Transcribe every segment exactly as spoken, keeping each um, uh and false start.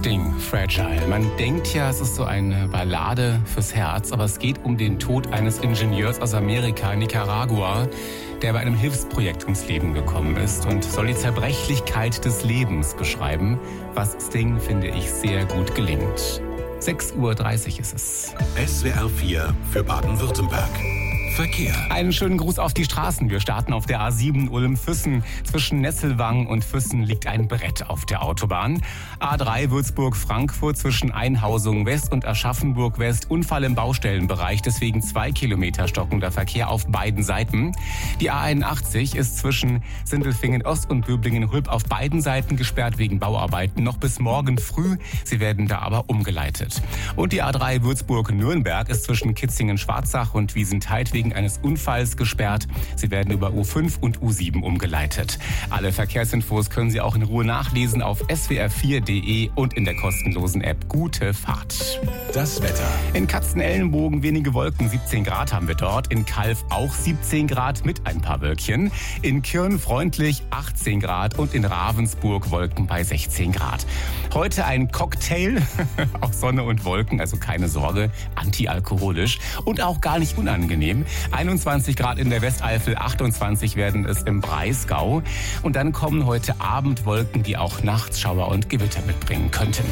Sting, Fragile. Man denkt ja, es ist so eine Ballade fürs Herz, aber es geht um den Tod eines Ingenieurs aus Amerika, Nicaragua, der bei einem Hilfsprojekt ums Leben gekommen ist und soll die Zerbrechlichkeit des Lebens beschreiben, was Sting, finde ich, sehr gut gelingt. sechs Uhr dreißig ist es. S W R vier für Baden-Württemberg. Verkehr. Einen schönen Gruß auf die Straßen. Wir starten auf der A sieben Ulm-Füssen. Zwischen Nesselwang und Füssen liegt ein Brett auf der Autobahn. A drei Würzburg-Frankfurt zwischen Einhausung West und Aschaffenburg West. Unfall im Baustellenbereich, deswegen zwei Kilometer stockender Verkehr auf beiden Seiten. Die A einundachtzig ist zwischen Sindelfingen Ost und Böblingen-Rülp auf beiden Seiten gesperrt wegen Bauarbeiten. Noch bis morgen früh. Sie werden da aber umgeleitet. Und die A drei Würzburg-Nürnberg ist zwischen Kitzingen-Schwarzach und Wiesentheid wegen eines Unfalls gesperrt. Sie werden über U fünf und U sieben umgeleitet. Alle Verkehrsinfos können Sie auch in Ruhe nachlesen auf s w r vier punkt d e und in der kostenlosen App Gute Fahrt. Das Wetter. In Katzenellenbogen wenige Wolken, siebzehn Grad haben wir dort. In Calw auch siebzehn Grad mit ein paar Wölkchen. In Kirn freundlich achtzehn Grad und in Ravensburg Wolken bei sechzehn Grad. Heute ein Cocktail aus Sonne und Wolken, also keine Sorge, antialkoholisch und auch gar nicht unangenehm. einundzwanzig Grad in der Westeifel, achtundzwanzig werden es im Breisgau. Und dann kommen heute Abend Wolken, die auch nachts Schauer und Gewitter mitbringen könnten.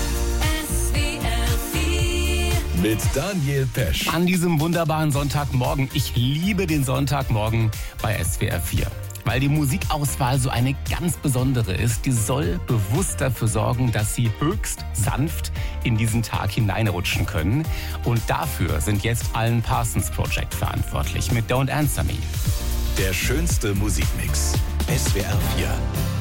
Mit Daniel Pesch. An diesem wunderbaren Sonntagmorgen. Ich liebe den Sonntagmorgen bei S W R vier. Weil die Musikauswahl so eine ganz besondere ist. Die soll bewusst dafür sorgen, dass Sie höchst sanft in diesen Tag hineinrutschen können. Und dafür sind jetzt Alan Parsons Project verantwortlich mit Don't Answer Me. Der schönste Musikmix. S W R vier.